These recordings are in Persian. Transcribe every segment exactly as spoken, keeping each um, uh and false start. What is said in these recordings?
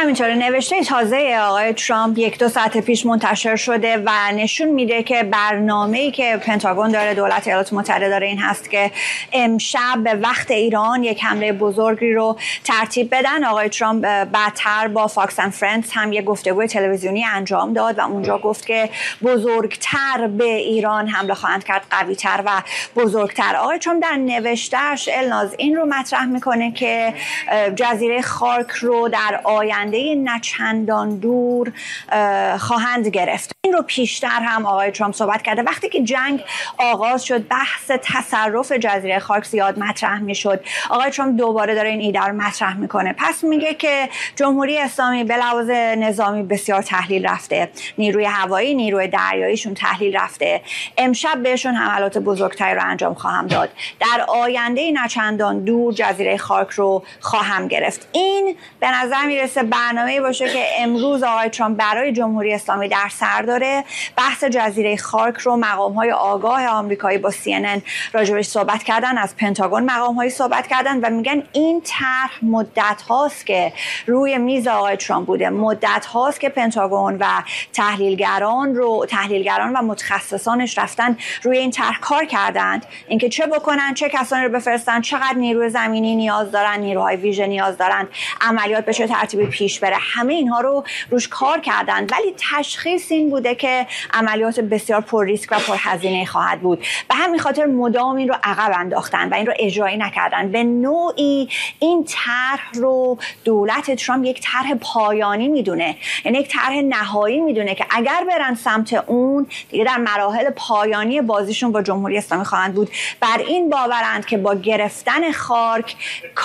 همینطوره. نوشته تازه آقای ترامپ یک دو ساعت پیش منتشر شده و نشون میده که برنامه‌ای که پنتاگون داره، دولت ایالات متحده داره، این هست که امشب به وقت ایران یک حمله بزرگی رو ترتیب بدن. آقای ترامپ بعدتر با فاکس اند فرندز هم یک گفتگوی تلویزیونی انجام داد و اونجا گفت که بزرگتر به ایران حمله خواهند کرد، قوی‌تر و بزرگتر. آقای ترامپ در نوشتهش الناز این رو مطرح میکنه که جزیره خارک رو در آینده نچندان دور خواهند گرفت. این رو پیشتر هم آقای ترامپ صحبت کرده. وقتی که جنگ آغاز شد، بحث تصرف جزیره خارک زیاد مطرح میشد. آقای ترامپ دوباره داره این ایده رو مطرح میکنه. پس میگه که جمهوری اسلامی به لحاظ نظامی بسیار تحلیل رفته، نیروی هوایی، نیروی دریاییشون تحلیل رفته. امشب بهشون حملات بزرگتری رو انجام خواهم داد. در آینده نچندان دور جزیره خارک رو خواهم گرفت. این به نظر میرسه برنامه‌ای باشه که امروز آقای ترامپ برای جمهوری اسلامی در سر داره. بحث جزیره خارک رو مقام‌های آگاه آمریکایی با سی ان ان راجبش صحبت کردن، از پنتاگون مقام‌هایی صحبت کردن و میگن این طرح مدت هاست که روی میز آقای ترامپ بوده. مدت هاست که پنتاگون و تحلیلگران رو تحلیلگران و متخصصانش رفتن روی این طرح کار کردند، اینکه چه بکنن، چه کسانی رو بفرستن، چقدر نیروی زمینی نیاز دارن، نیروهای ویژه نیاز دارن، عملیات به چه ترتیبی پیش بره. همه اینها رو روش کار کردن، ولی تشخیص این بوده که عملیات بسیار پر ریسک و پر هزینه خواهد بود. به همین خاطر مدام این رو عقب انداختن و این رو اجرایی نکردن. به نوعی این طرح رو دولت ترامپ یک طرح پایانی میدونه، یعنی یک طرح نهایی میدونه که اگر برن سمت اون دیگه در مراحل پایانی بازیشون با جمهوری اسلامی خواهند بود. بر این باورند که با گرفتن خارک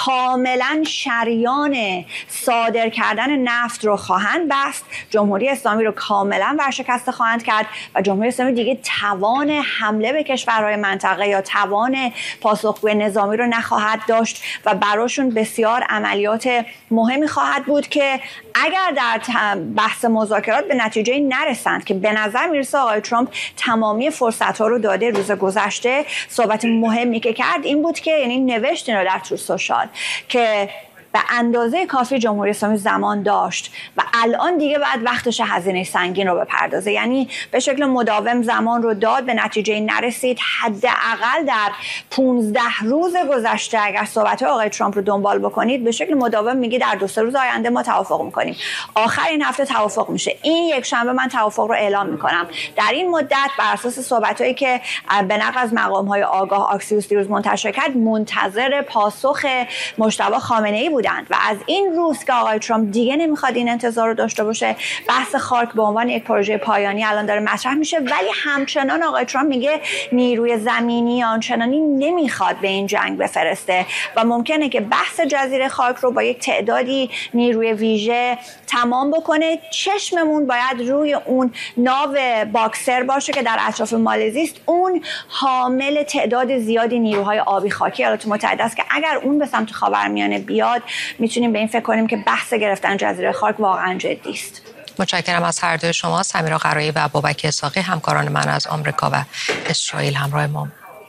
کاملا شریان صادر کردن نفت رو خواهند بست، جمهوری اسلامی رو کاملا ورشکسته خواهند کرد و جمهوری اسلامی دیگه توان حمله به کشورهای منطقه یا توان پاسخگوی نظامی رو نخواهد داشت و براشون بسیار عملیات مهمی خواهد بود که اگر در بحث مذاکرات به نتیجه نرسند، که به نظر میرسه آقای ترامپ تمامی فرصت‌ها رو داده. روز گذشته صحبت مهمی که کرد این بود که، یعنی نوشت اینو در تروث سوشال، که به اندازه کافی جمهوری اسلامی زمان داشت و الان دیگه بعد وقتش هزینه سنگین رو بپردازه. یعنی به شکل مداوم زمان رو داد، به نتیجه نرسید. حداقل در پانزده روز گذشته اگر صحبت آقای ترامپ رو دنبال بکنید، به شکل مداوم میگه در دو سه روز آینده ما توافق میکنیم، آخر این هفته توافق میشه، این یک شنبه من توافق رو اعلام میکنم. در این مدت بر اساس صحبتایی که به نقل از مقام‌های آگاه آکسیوس دیروز منتشر کرد، منتظر پاسخ مجتبی خامنه‌ای بودند و از این روز که آقای ترامپ دیگه نمیخواد این انتظار رو داشته باشه، بحث خارک به عنوان یک پروژه پایانی الان داره مطرح میشه. ولی همچنان آقای ترامپ میگه نیروی زمینی آنچنانی نمیخواد به این جنگ بفرسته و ممکنه که بحث جزیره خارک رو با یک تعدادی نیروی ویژه تمام بکنه. چشممون باید روی اون ناو باکسر باشه که در اطراف مالزی است. اون حامل تعداد زیادی نیروهای آبی خاکی ایالات متحده است که اگر اون به سمت خاورمیانه بیاد، میتونیم به این فکر کنیم که بحث گرفتن جزیره خارک واقعا جدی است. متشکرم از هر دوی شما. سمیرا قرایی و بابک اسحاقی همکاران من از آمریکا و اسرائیل همراه ما.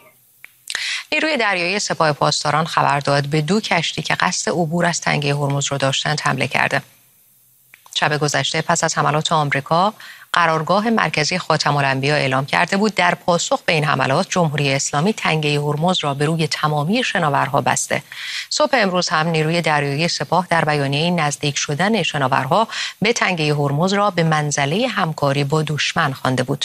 نیروی دریایی سپاه پاسداران خبر داد به دو کشتی که قصد عبور از تنگه هرمز رو داشتند حمله کرده. شب گذشته پس از حملات آمریکا، قرارگاه مرکزی خاتم الانبیا اعلام کرده بود در پاسخ به این حملات جمهوری اسلامی تنگه هرمز را به روی تمامی شناورها بسته. صبح امروز هم نیروی دریایی سپاه در بیانیه نزدیک شدن شناورها به تنگه هرمز را به منزله همکاری با دشمن خوانده بود.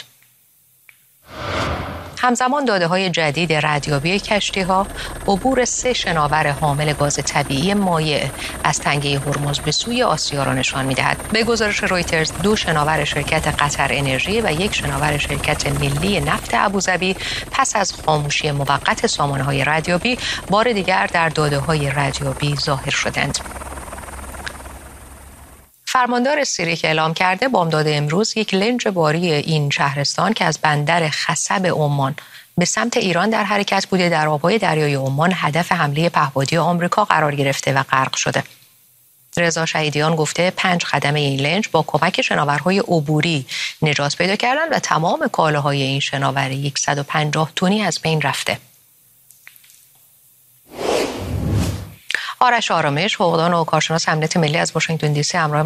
همزمان داده‌های جدید ردیابی کشتی‌ها عبور سه شناور حامل گاز طبیعی مایع از تنگه هرمز به سوی آسیا را نشان می‌دهد. به گزارش رویترز، دو شناور شرکت قطر انرژی و یک شناور شرکت ملی نفت ابوظبی پس از خاموشی موقت سامانه‌های ردیابی بار دیگر در داده‌های ردیابی ظاهر شدند. فرماندار سیریک اعلام کرده بامداد امروز یک لنج باری این شهرستان که از بندر خصب عمان به سمت ایران در حرکت بوده در آبهای دریای عمان هدف حمله پهپادی آمریکا قرار گرفته و غرق شده. رضا شهیدیان گفته پنج خدمه این لنج با کمک شناورهای عبوری نجات پیدا کردند و تمام کالاهای این شناور صد و پنجاه تنی از بین رفته. آرش آرامش، حقوقدان و کارشناس امنیت ملی از واشنگتن دی سی همراه